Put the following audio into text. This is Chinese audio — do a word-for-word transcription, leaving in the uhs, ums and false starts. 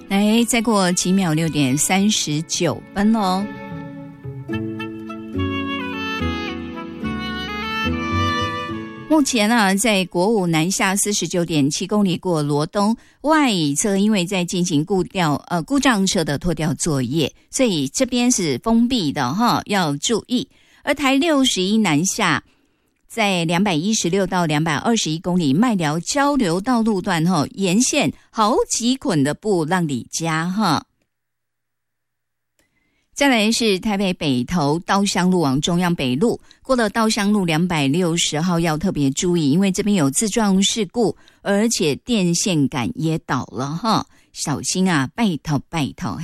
来，再过几秒，六点三十九分哦。目前啊，在国五南下四十九点七公里过罗东外侧，因为在进行故调呃故障车的拖吊作业，所以这边是封闭的哈，要注意。而台六十一南下，在两百一十六到两百二十一公里麦寮交流道路段哈，沿线好几捆的布浪里家哈。再来是台北北投稻香路往中央北路，过了稻香路两百六十号要特别注意，因为这边有自撞事故，而且电线杆也倒了哈，小心啊，拜托拜托。